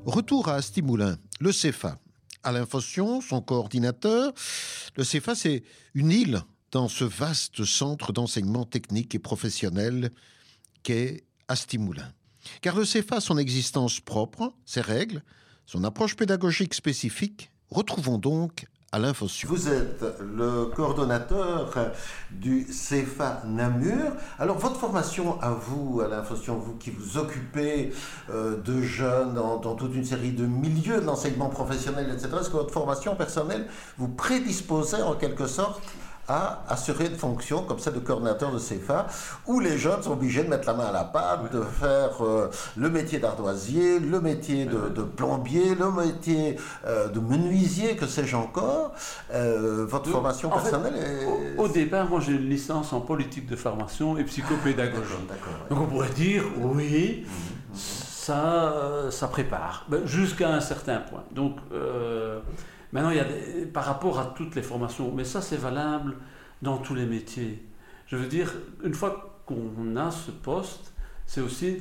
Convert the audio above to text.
Retour à Asti-Moulins, le CEFA. Alain Fossion, son coordinateur. Le CEFA, c'est une île dans ce vaste centre d'enseignement technique et professionnel qu'est Asti-Moulins. Car le CEFA a son existence propre, ses règles, son approche pédagogique spécifique. Retrouvons donc Alain Fossion. Vous êtes le coordonnateur du CEFA Namur. Alors, votre formation à vous, Alain Fossion, vous qui vous occupez de jeunes dans toute une série de milieux de l'enseignement professionnel, etc., est-ce que votre formation personnelle vous prédisposait en quelque sorte à assurer une fonction comme celle de coordinateur de CEFA, où les jeunes sont obligés de mettre la main à la pâte, de faire le métier d'ardoisier, le métier de plombier, le métier de menuisier, que sais-je encore. Votre formation personnelle est... Au départ, moi j'ai une licence en politique de formation et psychopédagogie. Donc on pourrait dire, oui, ça prépare, jusqu'à un certain point. Donc... Maintenant, il y a par rapport à toutes les formations, mais ça c'est valable dans tous les métiers. Je veux dire, une fois qu'on a ce poste, c'est aussi